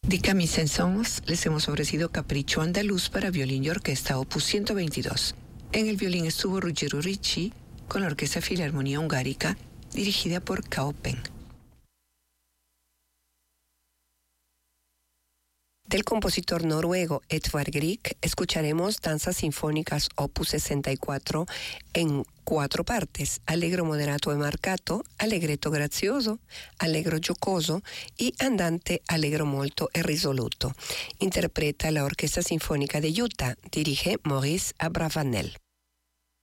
Di Camille Saint-Saëns les hemos ofrecido Capricho Andaluz para violín y orquesta opus 122. En el violín estuvo Ruggero Ricci con la Orquesta Filarmonía Hungárica dirigida por Kaupen. Del compositor noruego Edvard Grieg escucharemos Danzas Sinfónicas opus 64 en 4 partes: Allegro moderato e marcato, Allegretto grazioso, Allegro giocoso y Andante allegro molto e risoluto. Interpreta la Orquesta Sinfónica de Utah, dirige Maurice Abravanel.